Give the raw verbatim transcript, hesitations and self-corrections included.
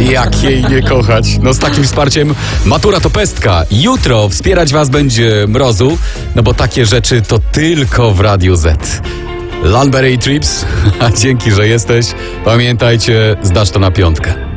Jak jej nie kochać? No z takim wsparciem matura to pestka. Jutro wspierać was będzie Mrozu, no bo takie rzeczy to tylko w Radiu Z. Lanberry Trips, a dzięki, że jesteś. Pamiętajcie, zdasz to na piątkę.